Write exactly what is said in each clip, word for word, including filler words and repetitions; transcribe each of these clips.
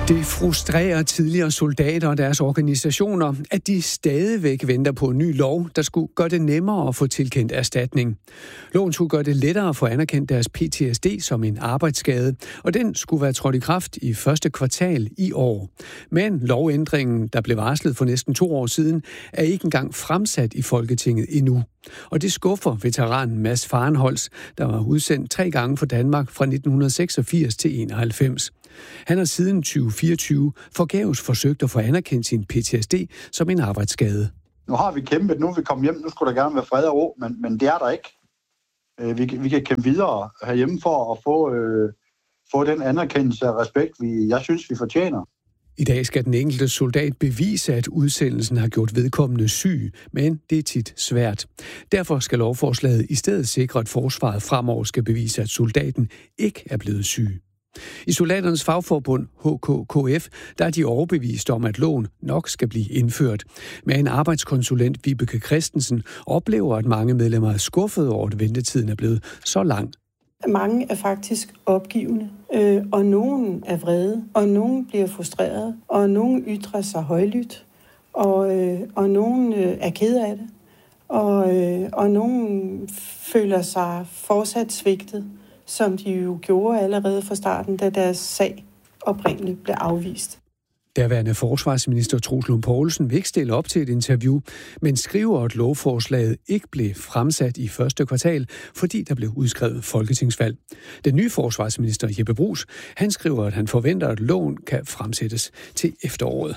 Det frustrerer tidligere soldater og deres organisationer, at de stadigvæk venter på en ny lov, der skulle gøre det nemmere at få tilkendt erstatning. Loven skulle gøre det lettere at få anerkendt deres P T S D som en arbejdsskade, og den skulle være trådt i kraft i første kvartal i år. Men lovændringen, der blev varslet for næsten to år siden, er ikke engang fremsat i Folketinget endnu. Og det skuffer veteranen Mads Farenholz, der var udsendt tre gange for Danmark fra nitten seksogfirs til enoghalvfems. Han har siden tyve fireogtyve forgæves forsøgt at få anerkendt sin P T S D som en arbejdsskade. Nu har vi kæmpet, nu er vi kommet hjem, nu skulle der gerne være fred og ro, men, men det er der ikke. Vi, vi kan kæmpe videre herhjemme for at få, øh, få den anerkendelse og respekt, vi, jeg synes, vi fortjener. I dag skal den enkelte soldat bevise, at udsendelsen har gjort vedkommende syg, men det er tit svært. Derfor skal lovforslaget i stedet sikre, at forsvaret fremover skal bevise, at soldaten ikke er blevet syg. I soldaternes fagforbund H K K F, der er de overbevist om, at loven nok skal blive indført. Men en arbejdskonsulent, Vibeke Christensen, oplever, at mange medlemmer er skuffede over, at ventetiden er blevet så lang. Mange er faktisk opgivende, øh, og nogen er vrede, og nogen bliver frustreret, og nogen ytrer sig højlydt, og, øh, og nogen øh, er ked af det, og, øh, og nogen føler sig fortsat svigtet, som de jo gjorde allerede fra starten, da deres sag oprindeligt blev afvist. Derværende forsvarsminister Troels Lund Poulsen vil ikke stille op til et interview, men skriver, at lovforslaget ikke blev fremsat i første kvartal, fordi der blev udskrevet folketingsvalg. Den nye forsvarsminister Jeppe Bruus, han skriver, at han forventer, at loven kan fremsættes til efteråret.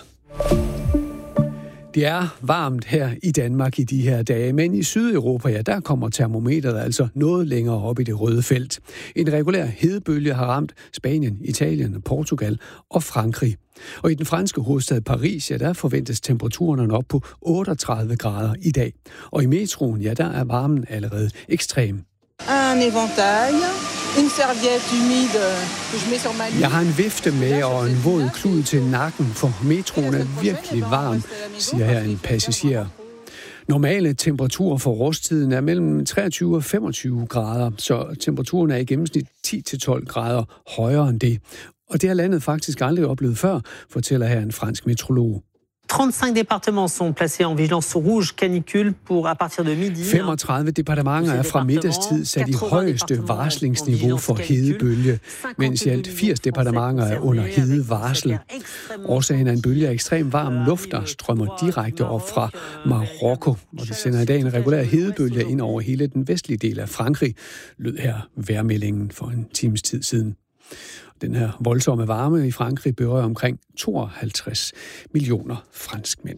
Det er varmt her i Danmark i de her dage, men i Sydeuropa, ja, der kommer termometeret altså noget længere op i det røde felt. En regulær hedebølge har ramt Spanien, Italien, Portugal og Frankrig. Og i den franske hovedstad Paris, ja, der forventes temperaturen op på otteogtredive grader i dag. Og i metroen, ja, der er varmen allerede ekstrem. Un éventail, une serviette humide que je mets sur ma nuque. Jeg har en vifte med og en våd klud til nakken, for metroen er virkelig varm, siger her en passager. Normale temperaturer for årstiden er mellem treogtyve og femogtyve grader, så temperaturen er i gennemsnit ti til tolv grader højere end det. Og det har landet faktisk aldrig oplevet før, fortæller her en fransk meteorolog. trente-cinq départements sont placés en vigilance rouge canicule pour à partir de midi. femogtredive departementer er fra middagstid sat i højeste varslingsniveau for hedebølge, mens i alt firs departementer er under hedevarsel. Årsagen er en bølge af ekstrem varm luft, der strømmer direkte op fra Marokko, og det sender i dag en regulær hedebølge ind over hele den vestlige del af Frankrig, lød her vejrmeldingen for en times tid siden. Den her voldsomme varme i Frankrig berører omkring tooghalvtreds millioner franskmænd.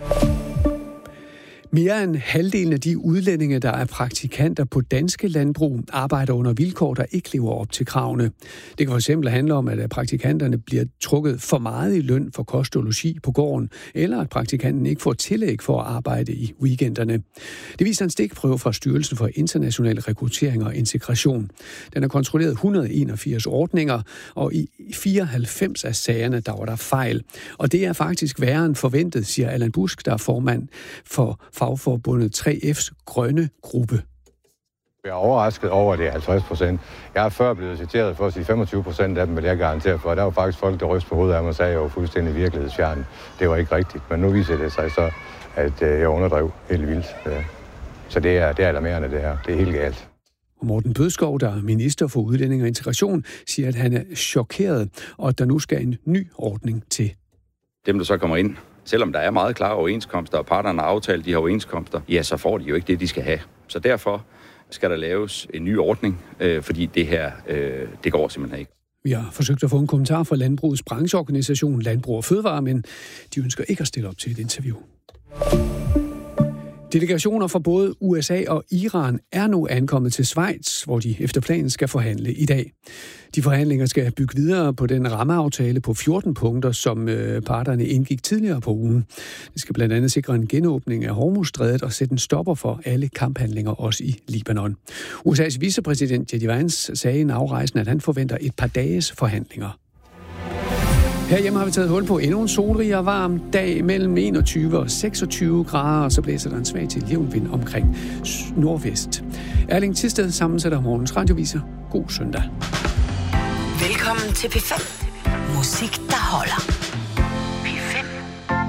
Mere end halvdelen af de udlændinge, der er praktikanter på danske landbrug, arbejder under vilkår, der ikke lever op til kravene. Det kan fx handle om, at praktikanterne bliver trukket for meget i løn for kost og logi på gården, eller at praktikanten ikke får tillæg for at arbejde i weekenderne. Det viser en stikprøve fra Styrelsen for International Rekruttering og Integration. Den har kontrolleret et hundrede og enogfirs ordninger, og i fireoghalvfems af sagerne, der var der fejl. Og det er faktisk værre end forventet, siger Allan Busk, der er formand for fagforbundet tre F's grønne gruppe. Jeg er overrasket over, det er halvtreds procent. Jeg er før blevet citeret for at sige femogtyve procent af dem, vil jeg garantere for. Der var faktisk folk, der rystede på hovedet af mig og sagde, at jeg var fuldstændig virkelighedsfjern. Det var ikke rigtigt, men nu viser det sig så, at jeg underdrev helt vildt. Så det er, det er alarmerende, det her. Det er helt galt. Og Morten Bødskov, der er minister for udlænding og integration, siger, at han er chokeret, og at der nu skal en ny ordning til. Dem, der så kommer ind, selvom der er meget klare overenskomster, og parterne har aftalt de her overenskomster, ja, så får de jo ikke det, de skal have. Så derfor skal der laves en ny ordning, øh, fordi det her, øh, det går simpelthen ikke. Vi har forsøgt at få en kommentar fra Landbrugets brancheorganisation Landbrug og Fødevare, men de ønsker ikke at stille op til et interview. Delegationer fra både U S A og Iran er nu ankommet til Schweiz, hvor de efter planen skal forhandle i dag. De forhandlinger skal bygge videre på den rammeaftale på fjorten punkter, som parterne indgik tidligere på ugen. Det skal blandt andet sikre en genåbning af Hormuzstrædet og sætte en stopper for alle kamphandlinger også i Libanon. U S A's vicepræsident J D Vance sagde i en afrejsen, at han forventer et par dages forhandlinger. Herhjemme har vi taget hul på endnu en solrig og varm dag mellem enogtyve og seksogtyve grader, og så blæser der en svag til jævn vind omkring nordvest. Erling Tisted sammensætter morgens radioviser. God søndag. Velkommen til P fem. Musik, der holder.